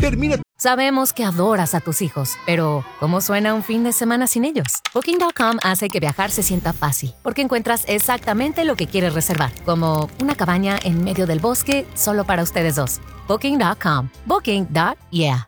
termina. Sabemos que adoras a tus hijos, pero ¿cómo suena un fin de semana sin ellos? Booking.com hace que viajar se sienta fácil, porque encuentras exactamente lo que quieres reservar, como una cabaña en medio del bosque solo para ustedes dos. Booking.com. Booking.yeah.